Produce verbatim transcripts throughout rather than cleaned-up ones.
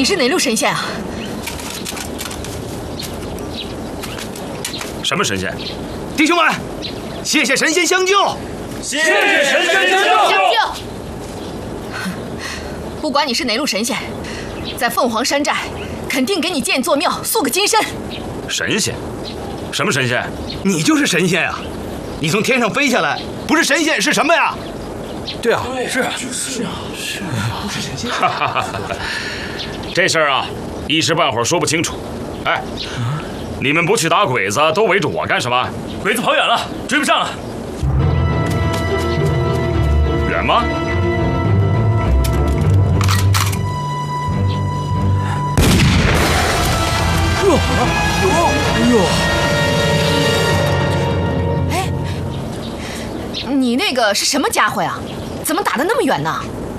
你是哪路神仙啊？ 什么神仙？ 弟兄们，谢谢神仙相救！ 谢谢神仙相救！ 相救！不管你是哪路神仙，在凤凰山寨，肯定给你建座庙，塑个金身。 神仙？什么神仙？ 你就是神仙啊！你从天上飞下来，不是神仙是什么呀？ 对啊， 是啊， 是啊，是啊，不是神仙。 哈哈哈！这事儿啊，一时半会儿说不清楚。哎，你们不去打鬼子，都围着我干什么？ 鬼子跑远了，追不上了。 远吗？ 哟，哟，哎呦！ 哎，你那个是什么家伙呀？怎么打得那么远呢？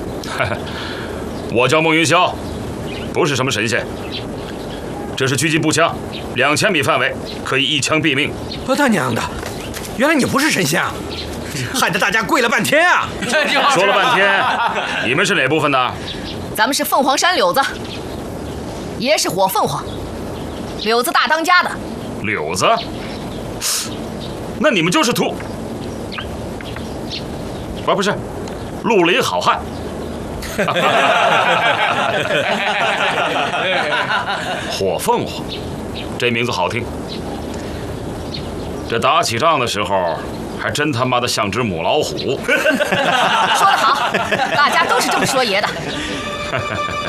我叫孟云霄，不是什么神仙。这是狙击步枪，两千米范围，可以一枪毙命。 我他娘的！原来你不是神仙啊！害得大家跪了半天啊！ 说了半天，你们是哪部分的？ 咱们是凤凰山柳子，爷是火凤凰，柳子大当家的。 柳子？那你们就是土……啊，不是，绿林好汉。火凤凰，这名字好听。这打起仗的时候，还真他妈的像只母老虎。 说得好，大家都是这么说爷的。